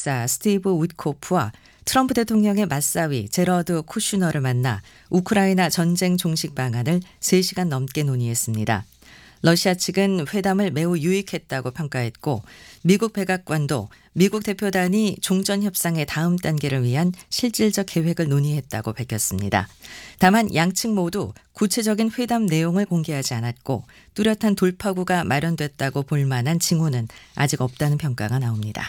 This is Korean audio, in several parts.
박사 스티브 우트코프와 트럼프 대통령의 맞사위 제러드 쿠슈너를 만나 우크라이나 전쟁 종식 방안을 3시간 넘게 논의했습니다. 러시아 측은 회담을 매우 유익했다고 평가했고 미국 백악관도 미국 대표단이 종전 협상의 다음 단계를 위한 실질적 계획을 논의했다고 밝혔습니다. 다만 양측 모두 구체적인 회담 내용을 공개하지 않았고 뚜렷한 돌파구가 마련됐다고 볼 만한 징후는 아직 없다는 평가가 나옵니다.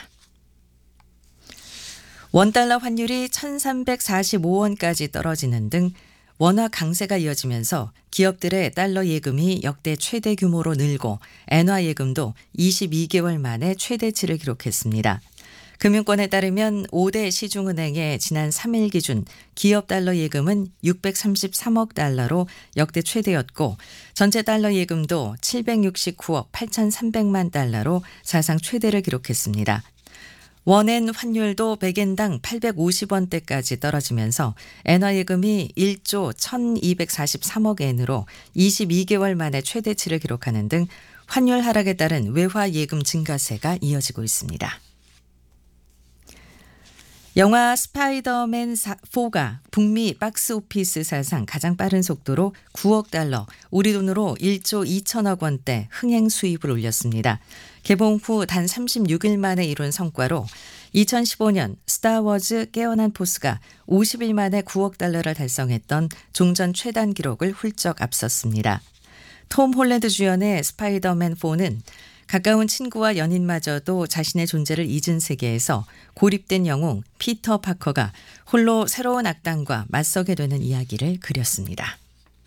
원달러 환율이 1,345원까지 떨어지는 등 원화 강세가 이어지면서 기업들의 달러 예금이 역대 최대 규모로 늘고 엔화 예금도 22개월 만에 최대치를 기록했습니다. 금융권에 따르면 5대 시중은행의 지난 3일 기준 기업 달러 예금은 633억 달러로 역대 최대였고 전체 달러 예금도 769억 8,300만 달러로 사상 최대를 기록했습니다. 원엔 환율도 100엔당 850원대까지 떨어지면서 엔화 예금이 1조 1243억 엔으로 22개월 만에 최대치를 기록하는 등 환율 하락에 따른 외화 예금 증가세가 이어지고 있습니다. 영화 스파이더맨 4가 북미 박스오피스 사상 가장 빠른 속도로 9억 달러, 우리 돈으로 1조 2천억 원대 흥행 수입을 올렸습니다. 개봉 후 단 36일 만에 이룬 성과로 2015년 스타워즈 깨어난 포스가 50일 만에 9억 달러를 달성했던 종전 최단 기록을 훌쩍 앞섰습니다. 톰 홀랜드 주연의 스파이더맨 4는 가까운 친구와 연인마저도 자신의 존재를 잊은 세계에서 고립된 영웅 피터 파커가 홀로 새로운 악당과 맞서게 되는 이야기를 그렸습니다.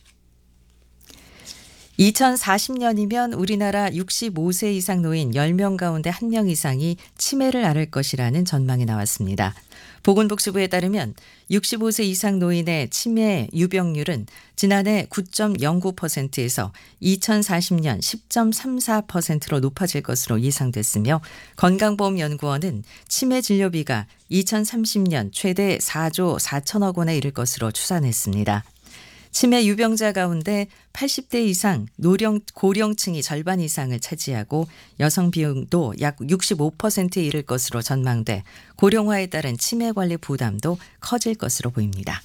2040년이면 우리나라 65세 이상 노인 10명 가운데 1명 이상이 치매를 앓을 것이라는 전망이 나왔습니다. 보건복지부에 따르면 65세 이상 노인의 치매 유병률은 지난해 9.09%에서 2040년 10.34%로 높아질 것으로 예상됐으며 건강보험연구원은 치매 진료비가 2030년 최대 4조 4천억 원에 이를 것으로 추산했습니다. 치매 유병자 가운데 80대 이상 고령층이 절반 이상을 차지하고 여성 비율도 약 65%에 이를 것으로 전망돼 고령화에 따른 치매 관리 부담도 커질 것으로 보입니다.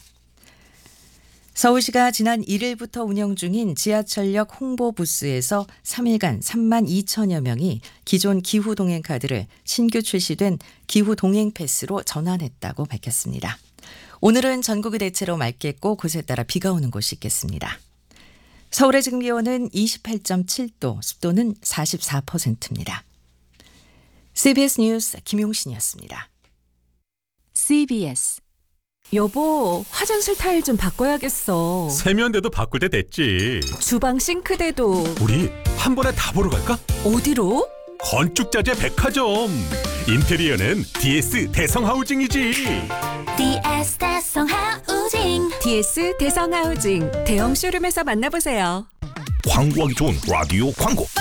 서울시가 지난 1일부터 운영 중인 지하철역 홍보 부스에서 3일간 3만 2천여 명이 기존 기후동행 카드를 신규 출시된 기후동행 패스로 전환했다고 밝혔습니다. 오늘은 전국이 대체로 맑겠고 곳에 따라 비가 오는 곳이 있겠습니다. 서울의 지금 기온은 28.7도, 습도는 44%입니다. CBS 뉴스 김용신이었습니다. CBS 여보, 화장실 타일 좀 바꿔야겠어. 세면대도 바꿀 때 됐지. 주방 싱크대도. 우리 한 번에 다 보러 갈까? 어디로? 건축자재 백화점. 인테리어는 DS 대성하우징이지. DS 대성하우징. DS 대성하우징 대형 쇼룸에서 만나보세요. 광고하기 좋은 라디오 광고.